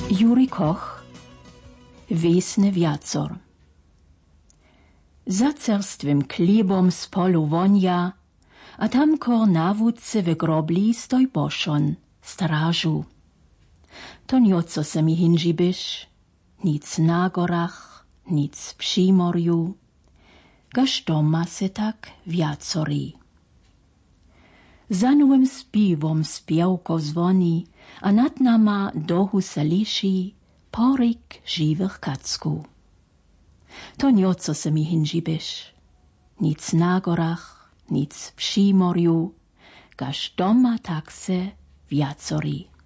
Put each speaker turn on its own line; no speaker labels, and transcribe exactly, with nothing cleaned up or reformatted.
Juri Koch, Wiesny wiacor. Za cerstvym chlibom z polu wonia, a tamko na wódce w grobli stoj boszon, strażu. To nioco se mi hinžibyš, nic na gorach, nic w przymorju, gaż doma se tak wiacorí. Za nowym spivom spiewko zvoni, a nad nama dohu se liši porik živých kacku. To nioco se mi hinžibyš, nic na gorach, nic v przymorju, gaž doma tak se viacorí.